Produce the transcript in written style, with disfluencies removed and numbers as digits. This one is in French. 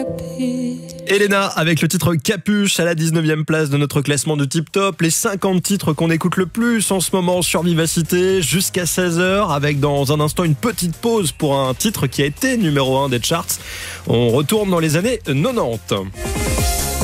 Elena avec le titre Capuche à la 19e place de notre classement de Tip Top. Les 50 titres qu'on écoute le plus en ce moment sur Vivacité jusqu'à 16h, avec dans un instant une petite pause pour un titre qui a été numéro 1 des charts. On retourne dans les années 90.